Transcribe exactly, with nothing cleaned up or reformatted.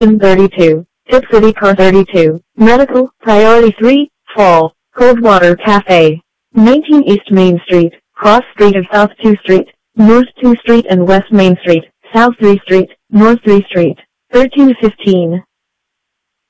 thirty-two, Tip City Car thirty-two, Medical, Priority three, Fall, Coldwater Cafe. nineteen East Main Street, Cross Street of South two Street, North two Street and West Main Street, South three Street, North three Street. thirteen fifteen,